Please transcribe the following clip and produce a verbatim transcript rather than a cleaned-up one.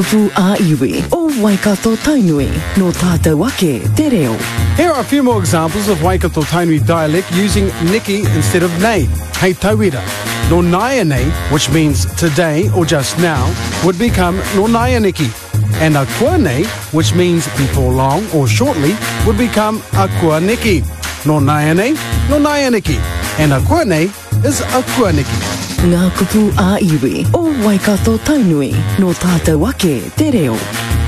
Fu a iwi o Waikato Tainui no tata wake te reo. Here are a few more examples of Waikato Tainui dialect using niki instead of nei. Hei tauira. No naia nei, which means today or just now, would become no naia niki. And a kua nei, which means before long or shortly, would become a kua niki. No naia nei, no naia niki. And a kua nei is a kua niki. Ngā kupu a iwi o Waikato Tainui no tata wake te reo.